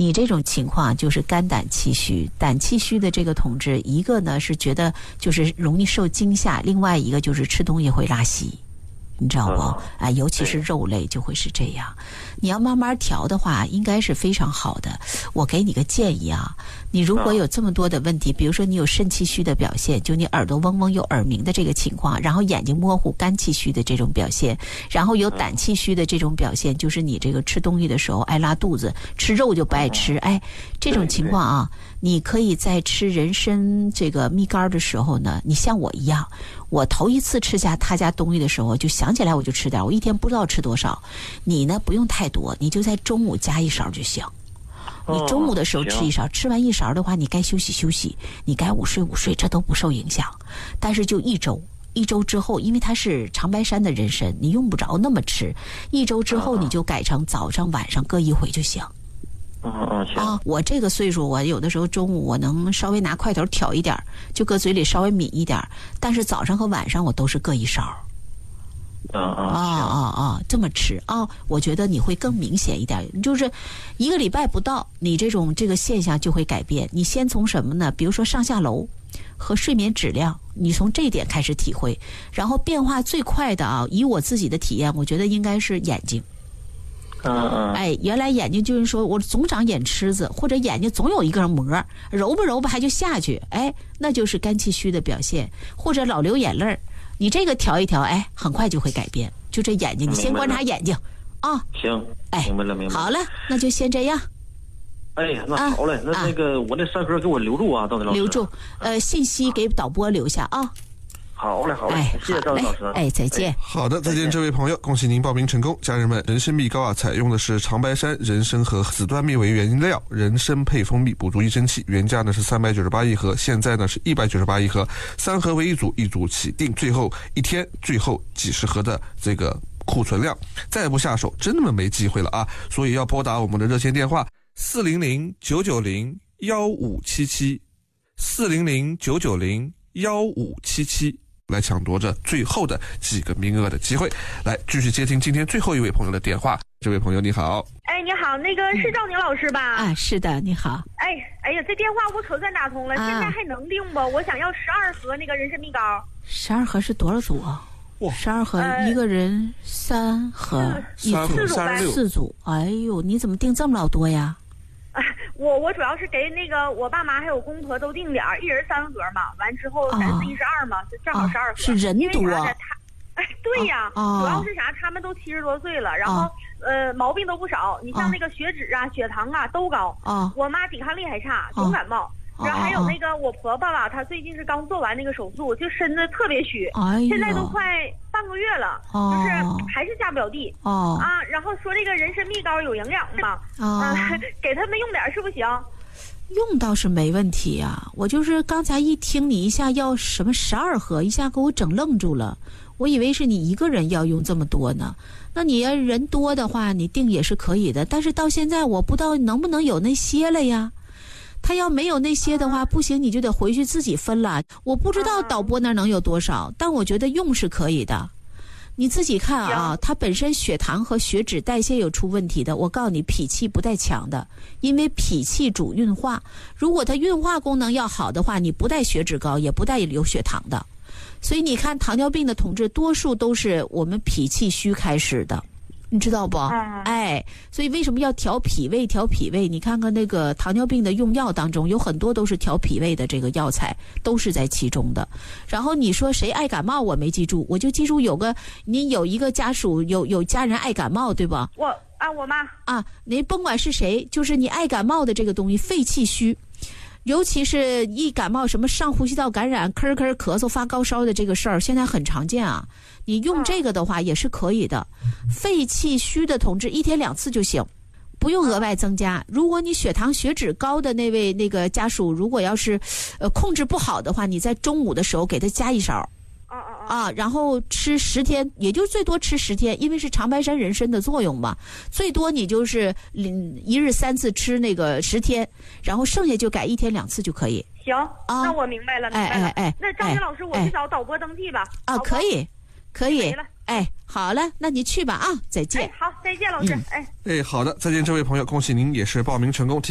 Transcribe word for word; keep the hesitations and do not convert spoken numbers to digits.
你这种情况就是肝胆气虚，胆气虚的这个同志，一个呢是觉得就是容易受惊吓，另外一个就是吃东西会拉稀。你知道不？啊、呃，尤其是肉类就会是这样。你要慢慢调的话，应该是非常好的。我给你个建议啊，你如果有这么多的问题，比如说你有肾气虚的表现，就你耳朵嗡嗡有耳鸣的这个情况，然后眼睛模糊、肝气虚的这种表现，然后有胆气虚的这种表现，就是你这个吃东西的时候爱拉肚子，吃肉就不爱吃。哎，这种情况啊，你可以在吃人参这个蜜柑的时候呢，你像我一样。我头一次吃下他家东西的时候，就想起来我就吃点，我一天不知道吃多少。你呢不用太多，你就在中午加一勺就行。你中午的时候吃一勺，吃完一勺的话，你该休息休息，你该午睡午睡，这都不受影响。但是就一周，一周之后，因为它是长白山的人参，你用不着那么吃。一周之后你就改成早上晚上各一回就行。 嗯嗯行啊，我这个岁数，我有的时候中午我能稍微拿筷头挑一点，就搁嘴里稍微抿一点，但是早上和晚上我都是各一勺。 嗯嗯啊啊啊，这么吃啊，我觉得你会更明显一点。就是一个礼拜不到，你这种这个现象就会改变。你先从什么呢？比如说上下楼和睡眠质量，你从这一点开始体会，然后变化最快的啊，以我自己的体验，我觉得应该是眼睛。 嗯嗯， 哎，原来眼睛就是说我总长眼吃子，或者眼睛总有一根膜，揉吧揉吧还就下去，哎，那就是肝气虚的表现，或者老流眼泪儿，你这个调一调，哎，很快就会改变。就这眼睛，你先观察眼睛啊。 行， 哎， 明白了明白了。 好了，那就先这样。 哎呀，那好嘞，啊、那那个、啊、我那三盒给我留住啊，赵磊老师。 留住，呃，信息给导播留下啊。 好嘞，好嘞， 哎、 谢谢赵老师。 哎，再见。 好的，再见，这位朋友，恭喜您报名成功。家人们，人参蜜膏啊，采用的是长白山人参和紫端蜜为原料，人参配蜂蜜，补足益生气。原价呢是三百九十八一盒，现在呢是一百九十八一盒，三盒为一组，一组起订，最后一天，最后几十盒的这个库存量，再不下手，真的没机会了啊！所以要拨打我们的热线电话四零零九九零幺五七七，四零零九九零幺五七七。来抢夺着最后的几个名额的机会，来继续接听今天最后一位朋友的电话。这位朋友你好， 哎，你好，那个是赵宁老师吧？ 啊，是的，你好。 哎，哎呀，这电话我可算打通了，啊、现在还能订不？我想要十二盒那个人参蜜膏。 十二盒是多少组啊？哇，十二盒、呃、一个人三盒，一组四组四组。哎呦，你怎么订这么老多呀？ 啊、我我主要是给那个我爸妈还有公婆都订点儿，一人三盒嘛，完之后三四一十二嘛，就正好十二盒。 是人多。 他哎，对呀、啊，主要是啥？他们都七十多岁了，然后、啊、呃毛病都不少。你像那个血脂啊、血糖啊都高。啊，我妈抵抗力还差，总感冒。啊、然后还有那个我婆婆吧，她最近是刚做完那个手术，就身子特别虚，哎、现在都快半个月了，啊、就是还是下不了地。啊啊，然后说这个人参蜜膏有营养嘛，啊，啊给他们用点是不行。 用倒是没问题啊，我就是刚才一听你一下要什么十二盒，一下给我整愣住了。我以为是你一个人要用这么多呢，那你要人多的话，你订也是可以的。但是到现在我不知道能不能有那些了呀。他要没有那些的话，不行，你就得回去自己分了。我不知道导播那能有多少，但我觉得用是可以的。你自己看啊，他本身血糖和血脂代谢有出问题的，我告诉你，脾气不带强的，因为脾气主运化。如果他运化功能要好的话，你不带血脂高，也不带有血糖的。所以你看糖尿病的同志，多数都是我们脾气虚开始的。你知道不？哎，所以为什么要调脾胃？调脾胃，你看看那个糖尿病的用药当中，有很多都是调脾胃的这个药材，都是在其中的。然后你说谁爱感冒，我没记住，我就记住有个你有一个家属有有家人爱感冒，对吧？ 我啊，我妈啊，你甭管是谁，就是你爱感冒的这个东西，肺气虚。尤其是一感冒什么上呼吸道感染咳咳咳嗽发高烧的这个事儿现在很常见啊，你用这个的话也是可以的。肺气虚的同志一天两次就行，不用额外增加。如果你血糖血脂高的那位那个家属，如果要是呃控制不好的话，你在中午的时候给他加一勺啊，然后吃十天，也就最多吃十天，因为是长白山人参的作用嘛，最多你就是一日三次吃那个十天，然后剩下就改一天两次就可以。 行，啊、那我明白了，明白了。哎哎哎，那张云老师，我去找导播登记吧。 啊，可以，可以。哎，好了，那你去吧啊，再见。 哎，好，再见，老师。嗯、哎， 哎，好的，再见，这位朋友，恭喜您也是报名成功。